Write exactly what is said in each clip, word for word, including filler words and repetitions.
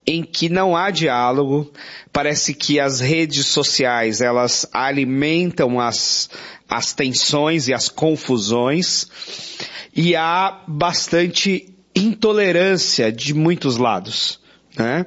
em que não há diálogo, parece que as redes sociais, elas alimentam as, as tensões e as confusões, e há bastante intolerância de muitos lados, né?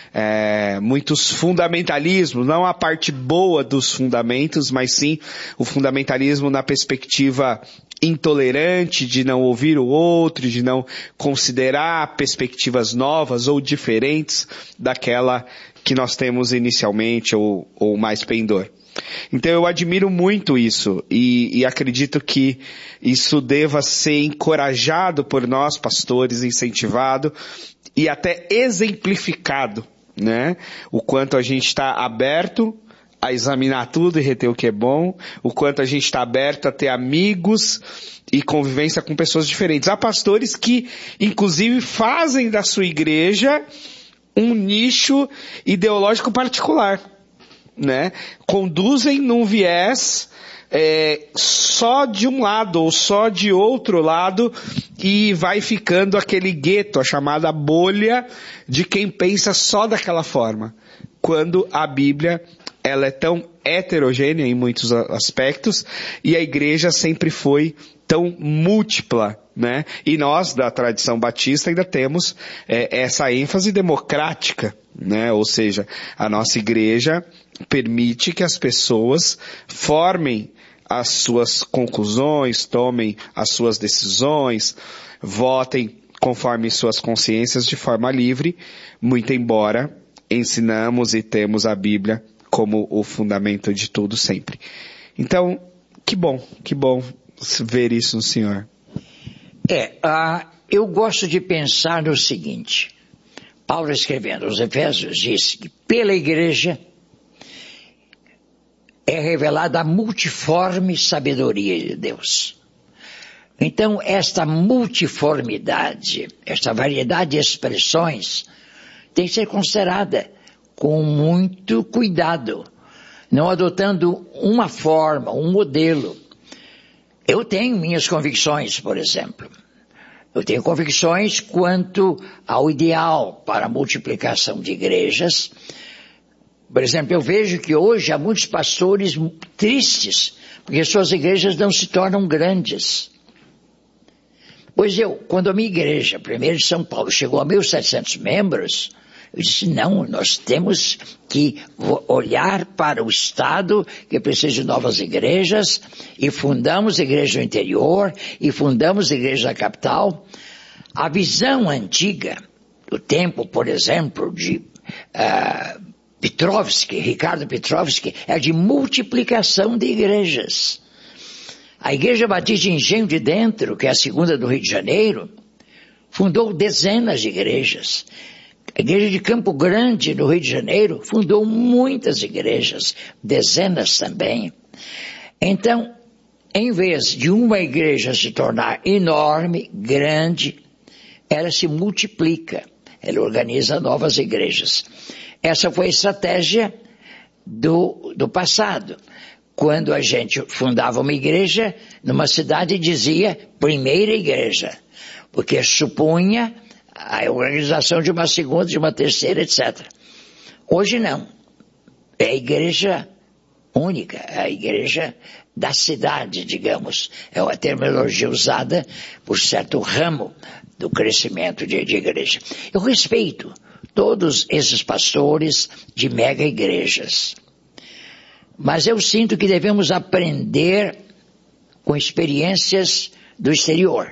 É, muitos fundamentalismos, não a parte boa dos fundamentos, mas sim o fundamentalismo na perspectiva intolerante, de não ouvir o outro, de não considerar perspectivas novas ou diferentes daquela que nós temos inicialmente ou, ou mais pendor. Então eu admiro muito isso e, e acredito que isso deva ser encorajado por nós, pastores, incentivado e até exemplificado, né? O quanto a gente está aberto a examinar tudo e reter o que é bom, o quanto a gente está aberto a ter amigos e convivência com pessoas diferentes. Há pastores que, inclusive, fazem da sua igreja um nicho ideológico particular, né? Conduzem num viés é, só de um lado ou só de outro lado e vai ficando aquele gueto, a chamada bolha de quem pensa só daquela forma. Quando a Bíblia, ela é tão heterogênea em muitos aspectos e a igreja sempre foi tão múltipla, né? E nós, da tradição batista, ainda temos é, essa ênfase democrática, né? Ou seja, a nossa igreja permite que as pessoas formem as suas conclusões, tomem as suas decisões, votem conforme suas consciências de forma livre, muito embora ensinamos e temos a Bíblia como o fundamento de tudo sempre. Então, que bom, que bom ver isso no Senhor. É, uh, eu gosto de pensar no seguinte. Paulo, escrevendo aos Efésios, disse que pela igreja é revelada a multiforme sabedoria de Deus. Então, esta multiformidade, esta variedade de expressões, tem que ser considerada com muito cuidado, não adotando uma forma, um modelo. Eu tenho minhas convicções, por exemplo. Eu tenho convicções quanto ao ideal para a multiplicação de igrejas. Por exemplo, eu vejo que hoje há muitos pastores tristes, porque suas igrejas não se tornam grandes. Pois eu, quando a minha igreja, primeiro de São Paulo, chegou a mil e setecentos membros, eu disse, não, nós temos que olhar para o Estado, que precisa de novas igrejas, e fundamos a igreja no interior, e fundamos a igreja na capital. A visão antiga, do tempo, por exemplo, de uh, Petrovski, Ricardo Petrovski, é de multiplicação de igrejas. A Igreja Batista Engenho de Dentro, que é a segunda do Rio de Janeiro, fundou dezenas de igrejas. A Igreja de Campo Grande, no Rio de Janeiro, fundou muitas igrejas, dezenas também. Então, em vez de uma igreja se tornar enorme, grande, ela se multiplica, ela organiza novas igrejas. Essa foi a estratégia do, do passado. Quando a gente fundava uma igreja, numa cidade dizia primeira igreja, porque supunha a organização de uma segunda, de uma terceira, etcétera. Hoje não. É a igreja única, é a igreja da cidade, digamos. É uma terminologia usada por certo ramo do crescimento de, de igreja. Eu respeito todos esses pastores de mega igrejas. Mas eu sinto que devemos aprender com experiências do exterior.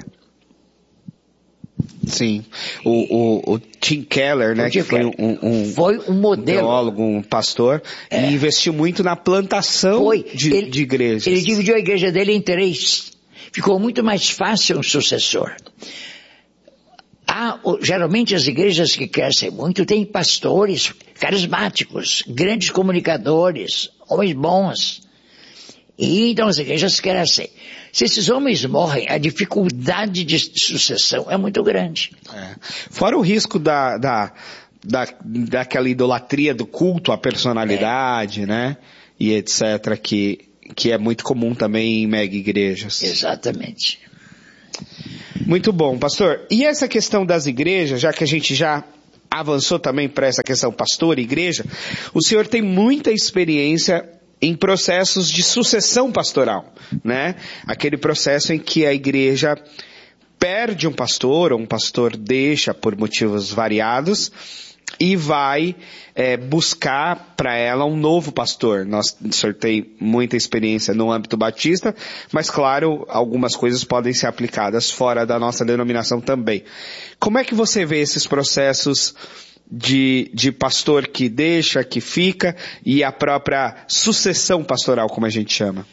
Sim, o, o, o Tim Keller, né, o Tim que foi um, um, foi um modelo, um teólogo, um pastor, é. e investiu muito na plantação foi. De, ele, de igrejas. Ele dividiu a igreja dele em três. Ficou muito mais fácil um sucessor. Há, geralmente as igrejas que crescem muito têm pastores carismáticos, grandes comunicadores, homens bons. E então as igrejas crescem. Se esses homens morrem, a dificuldade de sucessão é muito grande. É. Fora o risco da, da, da, daquela idolatria do culto à personalidade, é. né? E etcétera, que, que é muito comum também em mega igrejas. Exatamente. Muito bom, pastor. E essa questão das igrejas, já que a gente já avançou também para essa questão pastor, igreja, o senhor tem muita experiência em processos de sucessão pastoral, né? Aquele processo em que a igreja perde um pastor, ou um pastor deixa por motivos variados, e vai é, buscar para ela um novo pastor. Nós, o senhor tem muita experiência no âmbito batista, mas claro, algumas coisas podem ser aplicadas fora da nossa denominação também. Como é que você vê esses processos de, de pastor que deixa, que fica, e a própria sucessão pastoral, como a gente chama?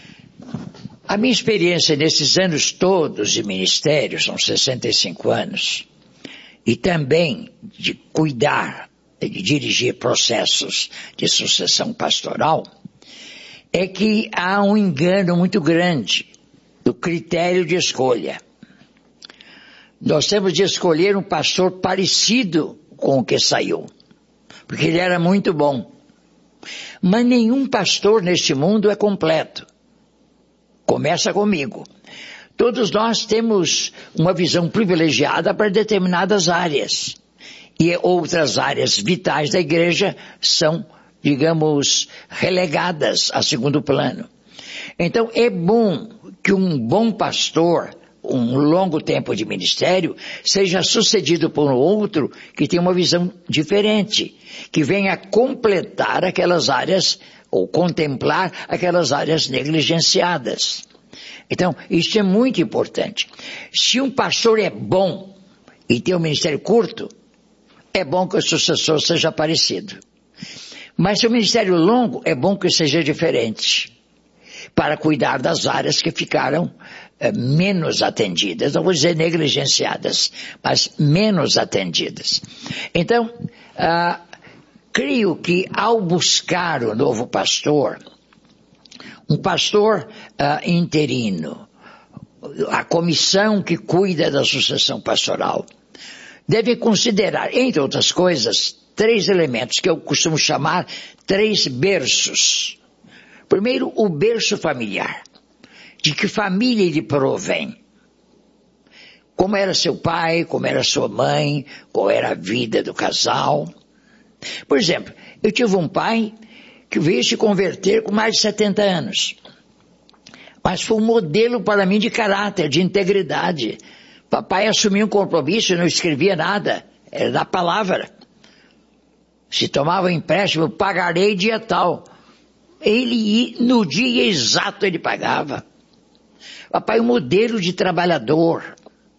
A minha experiência nesses anos todos de ministério, são sessenta e cinco anos, e também de cuidar, de dirigir processos de sucessão pastoral, é que há um engano muito grande do critério de escolha. Nós temos de escolher um pastor parecido com o que saiu, porque ele era muito bom. Mas nenhum pastor neste mundo é completo. Começa comigo. Todos nós temos uma visão privilegiada para determinadas áreas. E outras áreas vitais da igreja são, digamos, relegadas a segundo plano. Então é bom que um bom pastor, um longo tempo de ministério, seja sucedido por um outro que tem uma visão diferente, que venha completar aquelas áreas, ou contemplar aquelas áreas negligenciadas. Então, isso é muito importante. Se um pastor é bom e tem um ministério curto, é bom que o sucessor seja parecido. Mas se o ministério longo, é bom que seja diferente, para cuidar das áreas que ficaram eh, menos atendidas, não vou dizer negligenciadas, mas menos atendidas. Então, ah, creio que ao buscar o novo pastor, um pastor uh, interino, a comissão que cuida da sucessão pastoral, deve considerar, entre outras coisas, três elementos que eu costumo chamar três berços. Primeiro, o berço familiar. De que família ele provém? Como era seu pai, como era sua mãe, qual era a vida do casal? Por exemplo, eu tive um pai que veio se converter com mais de setenta anos. Mas foi um modelo para mim de caráter, de integridade. Papai assumiu um compromisso e não escrevia nada, era da palavra. Se tomava um empréstimo, pagarei dia tal. Ele, no dia exato, ele pagava. Papai, um modelo de trabalhador.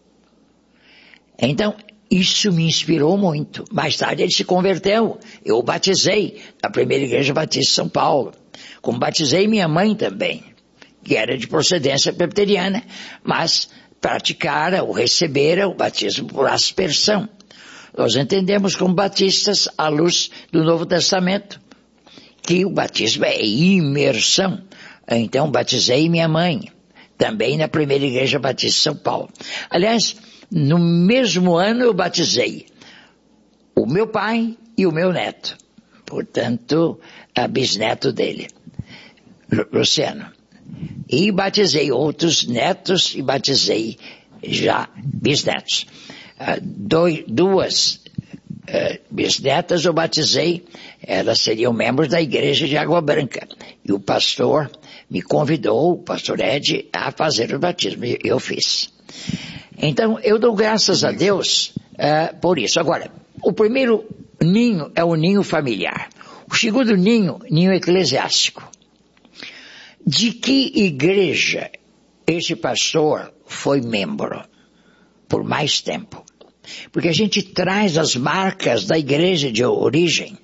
Então, isso me inspirou muito. Mais tarde ele se converteu. Eu o batizei na primeira igreja batista de São Paulo. Como batizei minha mãe também, que era de procedência presbiteriana, mas praticara ou recebera o batismo por aspersão. Nós entendemos como batistas, à luz do Novo Testamento, que o batismo é imersão. Então batizei minha mãe, também na primeira igreja batista de São Paulo. Aliás, no mesmo ano eu batizei o meu pai e o meu neto, portanto, a bisneto dele, Luciano. E batizei outros netos e batizei já bisnetos. Uh, dois, duas uh, bisnetas eu batizei, elas seriam membros da igreja de Água Branca. E o pastor me convidou, o pastor Ed, a fazer o batismo. E eu fiz. Então, eu dou graças a Deus uh, por isso. Agora, o primeiro ninho é o ninho familiar. O segundo ninho, ninho eclesiástico. De que igreja esse pastor foi membro por mais tempo? Porque a gente traz as marcas da igreja de origem.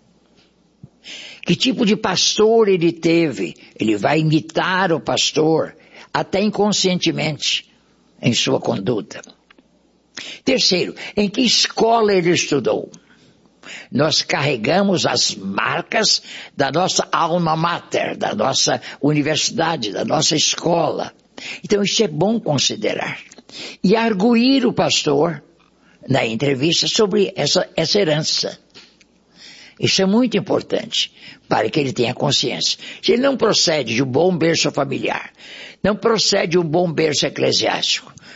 Que tipo de pastor ele teve? Ele vai imitar o pastor, até inconscientemente, em sua conduta. Terceiro, em que escola ele estudou? Nós carregamos as marcas da nossa alma mater, da nossa universidade, da nossa escola. Então isso é bom considerar. E arguir o pastor na entrevista sobre essa, essa herança. Isso é muito importante para que ele tenha consciência. Se ele não procede de um bom berço familiar, não procede de um bom berço eclesiástico,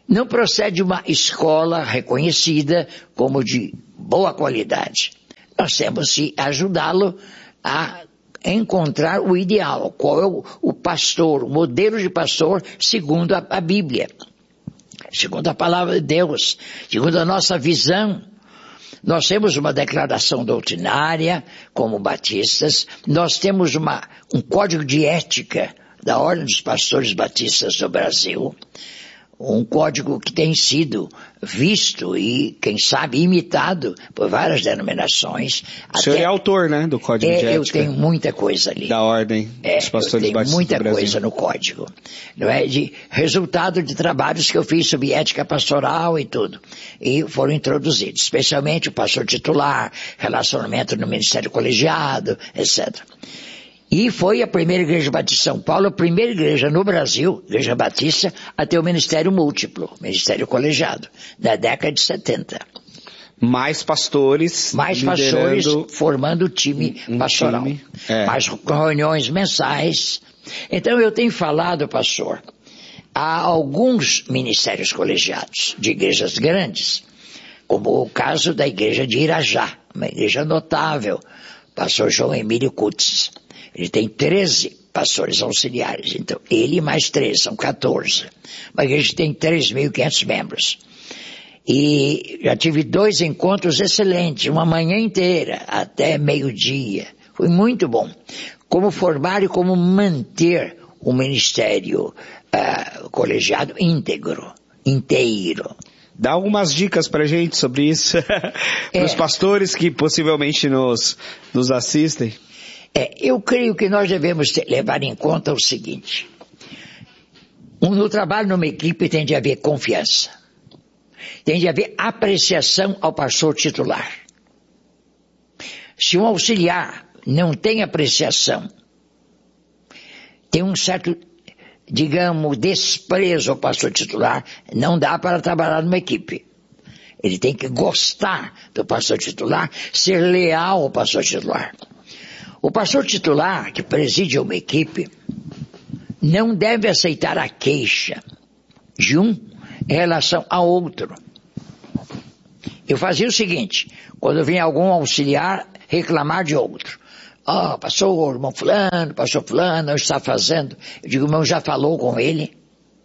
não procede de uma escola reconhecida como de boa qualidade. Nós temos que ajudá-lo a encontrar o ideal, qual é o, o pastor, o modelo de pastor segundo a, a Bíblia, segundo a palavra de Deus, segundo a nossa visão. Nós temos uma declaração doutrinária como batistas, nós temos uma, um código de ética da Ordem dos Pastores Batistas do Brasil, um código que tem sido visto e, quem sabe, imitado por várias denominações. O senhor é autor, né, do Código é, de Ética? Eu tenho muita coisa ali. Da Ordem é, dos Pastores Batistas do Brasil. Eu tenho muita coisa no código. Não é? De resultado de trabalhos que eu fiz sobre ética pastoral e tudo. E foram introduzidos, especialmente o pastor titular, relacionamento no ministério colegiado, etcétera. E foi a primeira igreja batista de São Paulo, a primeira igreja no Brasil, igreja batista, a ter o ministério múltiplo, ministério colegiado, na década de setenta. Mais pastores. Mais pastores formando o time um pastoral. Time, é. Mais reuniões mensais. Então eu tenho falado, pastor, há alguns ministérios colegiados de igrejas grandes, como o caso da igreja de Irajá, uma igreja notável, pastor João Emílio Kutz. Ele tem treze pastores auxiliares, então ele mais treze, são quatorze. Uma igreja que tem três mil e quinhentos membros. E já tive dois encontros excelentes, uma manhã inteira, até meio-dia. Foi muito bom. Como formar e como manter o ministério uh, colegiado íntegro, inteiro. Dá algumas dicas pra gente sobre isso, para os é. pastores que possivelmente nos, nos assistem. É, eu creio que nós devemos ter, levar em conta o seguinte. No trabalho numa equipe tem de haver confiança. Tem de haver apreciação ao pastor titular. Se um auxiliar não tem apreciação, tem um certo, digamos, desprezo ao pastor titular, não dá para trabalhar numa equipe. Ele tem que gostar do pastor titular, ser leal ao pastor titular. O pastor titular, que preside uma equipe, não deve aceitar a queixa de um em relação ao outro. Eu fazia o seguinte, quando vinha algum auxiliar reclamar de outro. Ah, oh, pastor, irmão fulano, pastor fulano, não está fazendo. Eu digo, irmão, já falou com ele?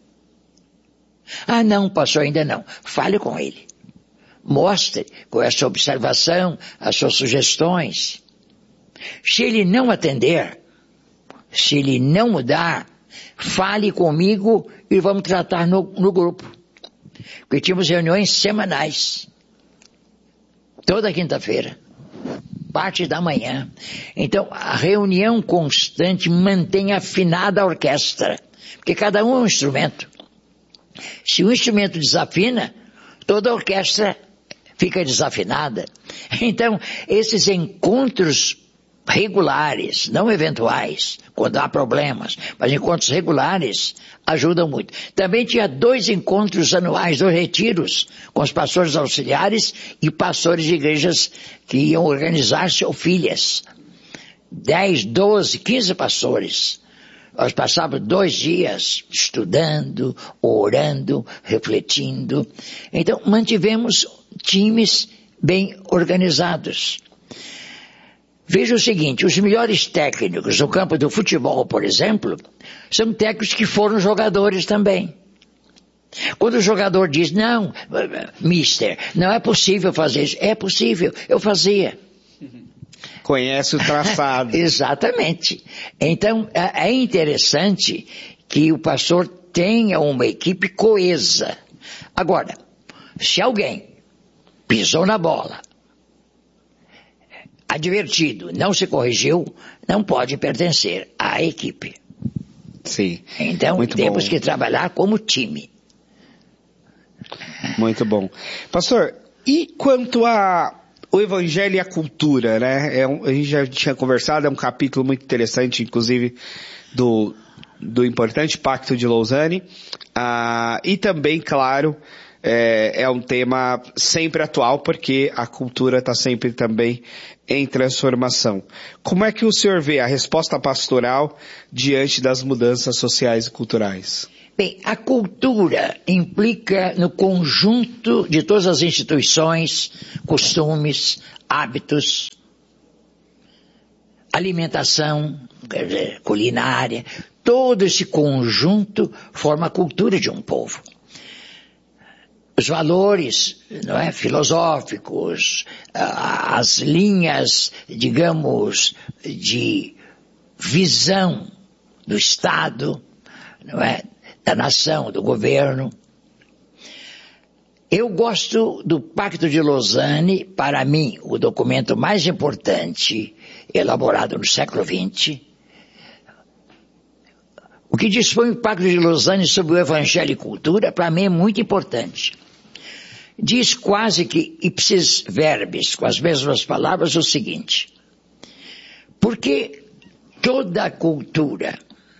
Ah, não, pastor, ainda não. Fale com ele. Mostre com essa observação as suas sugestões. Se ele não atender, se ele não mudar, fale comigo e vamos tratar no, no grupo. Porque tínhamos reuniões semanais. Toda quinta-feira. Parte da manhã. Então, a reunião constante mantém afinada a orquestra. Porque cada um é um instrumento. Se o instrumento desafina, toda a orquestra fica desafinada. Então, esses encontros regulares, não eventuais, quando há problemas, mas encontros regulares ajudam muito. Também tinha dois encontros anuais, dois retiros, com os pastores auxiliares e pastores de igrejas que iam organizar-se ou filhas. Dez, doze, quinze pastores. Nós passávamos dois dias estudando, orando, refletindo. Então, mantivemos times bem organizados. Veja o seguinte, os melhores técnicos no campo do futebol, por exemplo, são técnicos que foram jogadores também. Quando o jogador diz, não, mister, não é possível fazer isso. É possível, eu fazia. Conhece o traçado. Exatamente. Então, é interessante que o pastor tenha uma equipe coesa. Agora, se alguém pisou na bola, advertido, não se corrigiu, não pode pertencer à equipe. Sim. Então, muito temos bom. que trabalhar como time. Muito bom. Pastor, e quanto a o evangelho e a cultura, né? É um, a gente já tinha conversado, é um capítulo muito interessante, inclusive, do, do importante Pacto de Lausanne, ah, e também, claro, É, é um tema sempre atual, porque a cultura está sempre também em transformação. Como é que o senhor vê a resposta pastoral diante das mudanças sociais e culturais? Bem, a cultura implica no conjunto de todas as instituições, costumes, hábitos, alimentação, quer dizer, culinária, todo esse conjunto forma a cultura de um povo. Os valores, não é, filosóficos, as linhas, digamos, de visão do Estado, não é, da nação, do governo. Eu gosto do Pacto de Lausanne, para mim, o documento mais importante elaborado no século vinte. O que dispõe o Pacto de Lausanne sobre o Evangelho e cultura, para mim é muito importante. Diz quase que ipsis verbis, com as mesmas palavras, o seguinte: porque toda cultura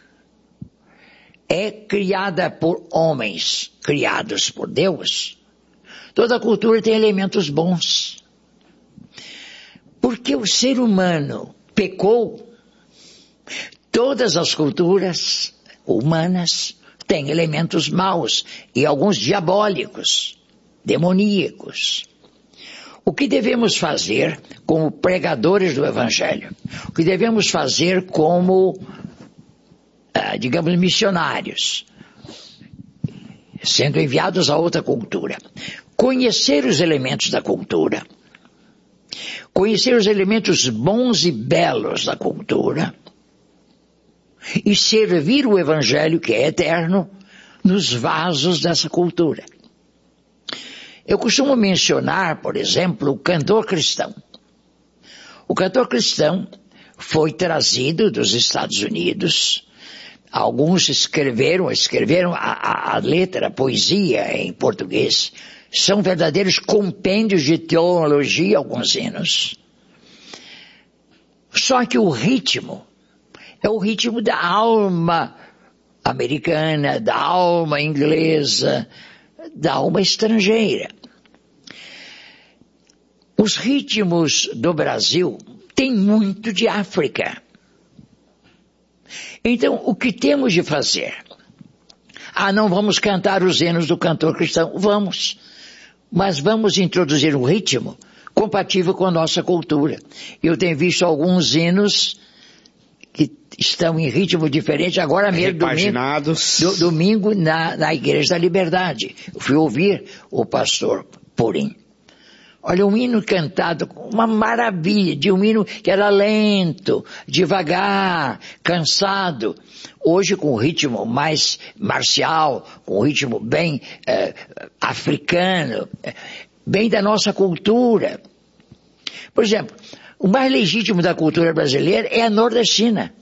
é criada por homens criados por Deus, toda cultura tem elementos bons. Porque o ser humano pecou, todas as culturas humanas têm elementos maus e alguns diabólicos, demoníacos. O que devemos fazer como pregadores do Evangelho? O que devemos fazer como, ah, digamos, missionários, sendo enviados a outra cultura? Conhecer os elementos da cultura, conhecer os elementos bons e belos da cultura e servir o Evangelho, que é eterno, nos vasos dessa cultura. Eu costumo mencionar, por exemplo, o cantor cristão. O cantor cristão foi trazido dos Estados Unidos. Alguns escreveram, escreveram a, a, a letra, a poesia em português. São verdadeiros compêndios de teologia, alguns hinos. Só que o ritmo é o ritmo da alma americana, da alma inglesa, da alma estrangeira. Os ritmos do Brasil têm muito de África. Então, o que temos de fazer? Ah, não vamos cantar os hinos do cantor cristão? Vamos. Mas vamos introduzir um ritmo compatível com a nossa cultura. Eu tenho visto alguns hinos que estão em ritmo diferente, agora mesmo domingo, do, domingo na, na Igreja da Liberdade. Eu fui ouvir o pastor Purim. Olha, um hino cantado com uma maravilha, de um hino que era lento, devagar, cansado. Hoje com um ritmo mais marcial, com um ritmo bem eh, africano, bem da nossa cultura. Por exemplo, o mais legítimo da cultura brasileira é a nordestina.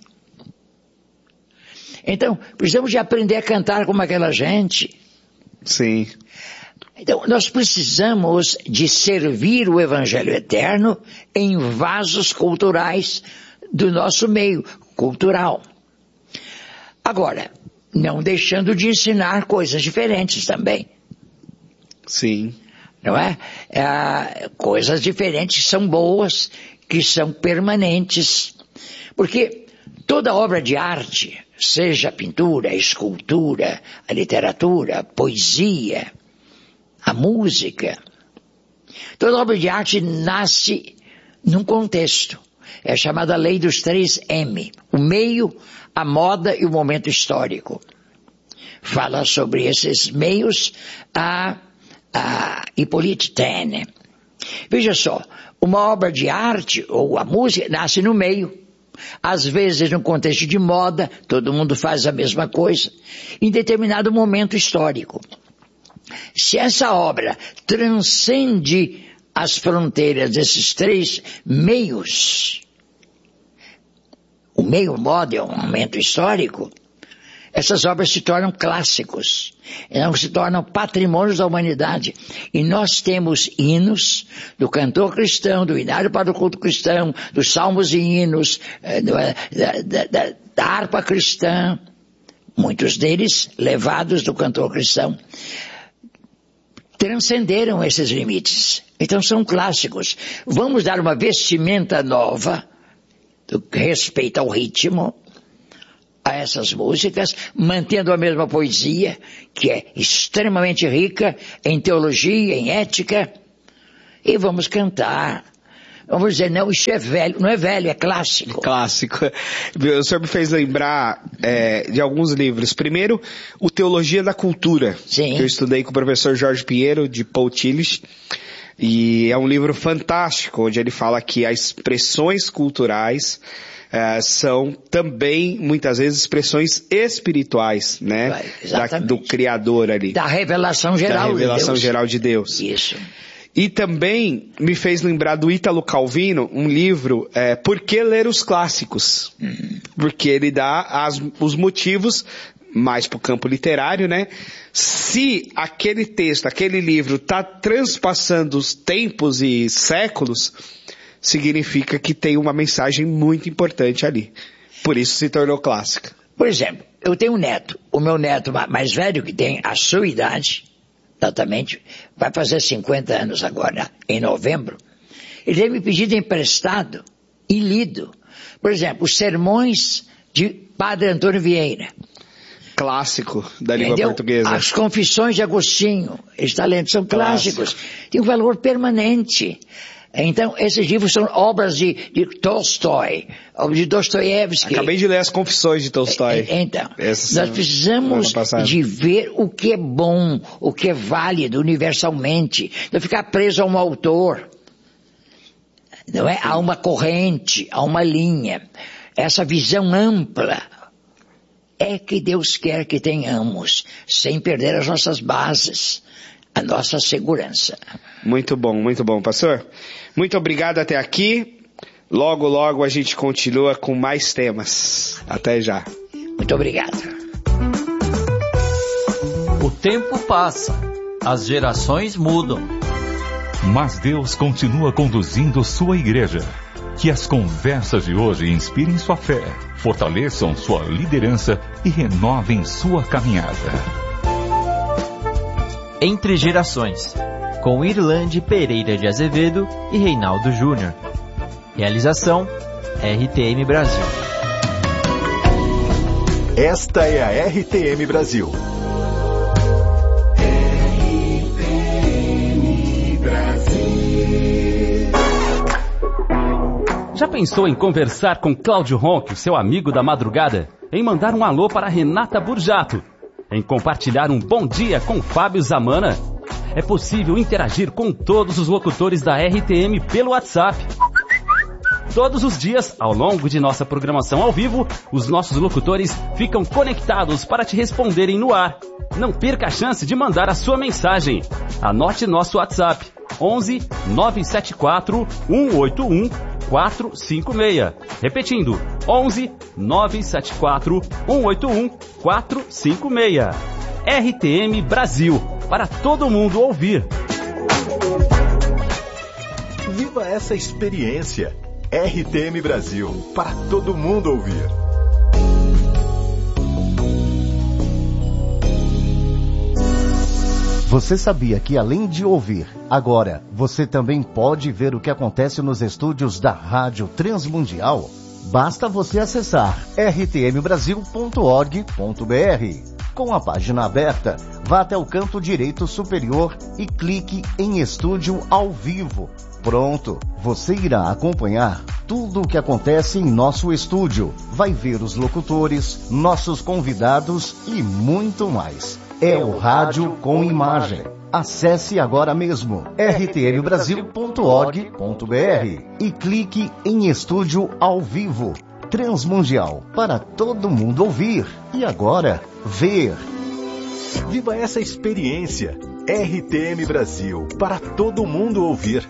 Então, precisamos de aprender a cantar como aquela gente. Sim. Então, nós precisamos de servir o Evangelho eterno em vasos culturais do nosso meio cultural. Agora, não deixando de ensinar coisas diferentes também. Sim. Não é? é? Coisas diferentes que são boas, que são permanentes. Porque toda obra de arte, seja a pintura, a escultura, a literatura, a poesia, a música, toda obra de arte nasce num contexto. É chamada lei dos três M. O meio, a moda e o momento histórico. Fala sobre esses meios a, a Hippolyte Taine. Veja só, uma obra de arte ou a música nasce no meio. Às vezes, no contexto de moda, todo mundo faz a mesma coisa. Em determinado momento histórico. Se essa obra transcende as fronteiras desses três meios, o meio moda é um momento histórico, essas obras se tornam clássicos, não se tornam patrimônios da humanidade. E nós temos hinos do cantor cristão, do hinário para o culto cristão, dos salmos e hinos, da, da, da, da harpa cristã, muitos deles levados do cantor cristão. Transcenderam esses limites. Então são clássicos. Vamos dar uma vestimenta nova, do que respeita ao ritmo, a essas músicas, mantendo a mesma poesia, que é extremamente rica em teologia, em ética, e vamos cantar. Vamos dizer, não, isso é velho, não é velho, é clássico. Clássico. O senhor me fez lembrar é, de alguns livros. Primeiro, o Teologia da Cultura, Sim. que eu estudei com o professor Jorge Pinheiro, de Paul Tillich, e é um livro fantástico, onde ele fala que as expressões culturais é, são também, muitas vezes, expressões espirituais, né? Da, do Criador ali. Da revelação geral da revelação de Deus. geral de Deus. Isso. E também me fez lembrar do Ítalo Calvino, um livro, é, Por que Ler os Clássicos? Uhum. Porque ele dá as, os motivos, mais para o campo literário, né? Se aquele texto, aquele livro está transpassando os tempos e séculos, significa que tem uma mensagem muito importante ali. Por isso se tornou clássica. Por exemplo, eu tenho um neto, o meu neto mais velho, que tem a sua idade, exatamente, vai fazer cinquenta anos agora, em novembro. Ele tem me pedido emprestado e lido, por exemplo, os sermões de Padre Antônio Vieira. Clássico da língua Entendeu? portuguesa. As Confissões de Agostinho, esses talentos são clássicos, Clássico. Tem um valor permanente. Então, esses livros são obras de, de Tolstói, de Dostoiévski. Acabei de ler as Confissões de Tolstói. Então, Essa nós precisamos de ver o que é bom, o que é válido universalmente, não ficar preso a um autor, não é? A uma corrente, a uma linha. Essa visão ampla é que Deus quer que tenhamos, sem perder as nossas bases, a nossa segurança. Muito bom, muito bom, pastor. Muito obrigado até aqui. Logo, logo a gente continua com mais temas. Até já. Muito obrigado. O tempo passa, as gerações mudam. Mas Deus continua conduzindo sua igreja. Que as conversas de hoje inspirem sua fé, fortaleçam sua liderança e renovem sua caminhada. Entre Gerações, com Irlande Pereira de Azevedo e Reinaldo Júnior. Realização R T M Brasil. Esta é a R T M Brasil. R T M Brasil. Já pensou em conversar com Cláudio Ronque, seu amigo da madrugada? Em mandar um alô para Renata Burjato? Em compartilhar um bom dia com Fábio Zamana? É possível interagir com todos os locutores da R T M pelo WhatsApp. Todos os dias, ao longo de nossa programação ao vivo, os nossos locutores ficam conectados para te responderem no ar. Não perca a chance de mandar a sua mensagem. Anote nosso WhatsApp: onze nove sete quatro um oito um quatro cinco seis. Repetindo, onze nove sete quatro um oito um quatro cinco seis. R T M Brasil, para todo mundo ouvir. Viva essa experiência. R T M Brasil, para todo mundo ouvir. Você sabia que além de ouvir, agora você também pode ver o que acontece nos estúdios da Rádio Transmundial? Basta você acessar r t m brasil ponto org ponto b r. Com a página aberta, vá até o canto direito superior e clique em Estúdio ao Vivo. Pronto, você irá acompanhar tudo o que acontece em nosso estúdio. Vai ver os locutores, nossos convidados e muito mais. É o rádio com imagem. Acesse agora mesmo r t m brasil ponto org ponto b r e clique em Estúdio ao Vivo. Transmundial, para todo mundo ouvir e agora ver. Viva essa experiência. R T M Brasil, para todo mundo ouvir.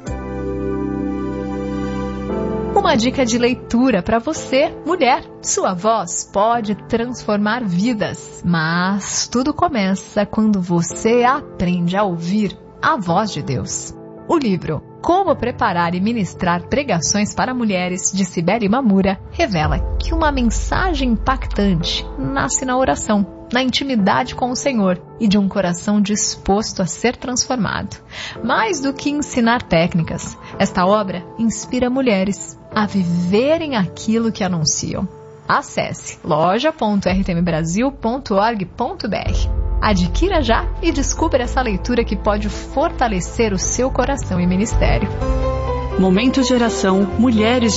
Uma dica de leitura para você, mulher. Sua voz pode transformar vidas, mas tudo começa quando você aprende a ouvir a voz de Deus. O livro Como Preparar e Ministrar Pregações para Mulheres, de Sibeli Mamura, revela que uma mensagem impactante nasce na oração, na intimidade com o Senhor e de um coração disposto a ser transformado. Mais do que ensinar técnicas, esta obra inspira mulheres a viverem aquilo que anunciam. Acesse loja ponto r t m brasil ponto org ponto b r. Adquira já e descubra essa leitura que pode fortalecer o seu coração e ministério. Momento de oração, mulheres